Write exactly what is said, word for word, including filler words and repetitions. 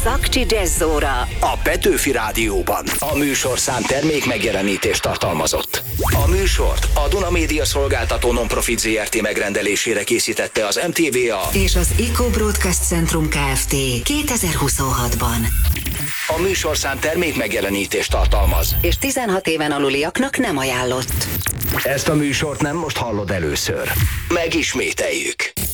Zakcsi Jazzóra a Petőfi Rádióban. A műsorszám termék megjelenítést tartalmazott. A műsort a Duna Média Szolgáltató Nonprofit zé er té megrendelésére készítette az em té vé á és az Eco Broadcast Centrum Kft. kétezer-huszonhatban. A műsorszám termék megjelenítést tartalmaz, és tizenhat éven aluliaknak nem ajánlott. Ezt a műsort nem most hallod először. Megismételjük.